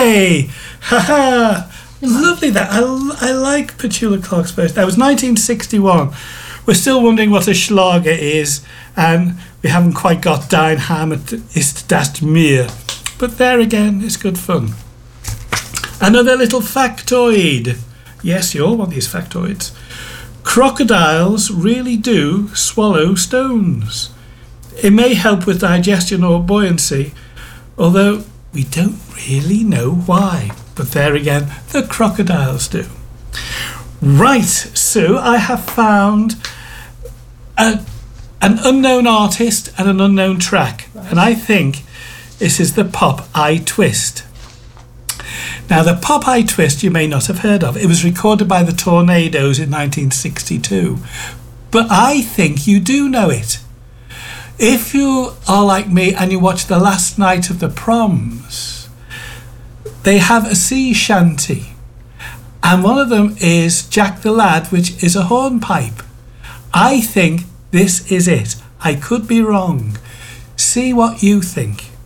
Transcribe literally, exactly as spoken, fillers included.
Yay! Haha! Lovely that. I, I like Petula Clark's version. That was nineteen sixty-one. We're still wondering what a Schlager is, and we haven't quite got Dein Heimat ist das Meer. But there again, it's good fun. Another little factoid. Yes, you all want these factoids. Crocodiles really do swallow stones. It may help with digestion or buoyancy, although we don't really know why. But there again, the crocodiles do. Right, so I have found a, an unknown artist and an unknown track. Right. And I think this is the Pop I Twist. Now, the Pop I Twist you may not have heard of. It was recorded by the Tornadoes in nineteen sixty-two. But I think you do know it. If you are like me and you watch The Last Night of the Proms, they have a sea shanty. And one of them is Jack the Lad, which is a hornpipe. I think this is it. I could be wrong. See what you think.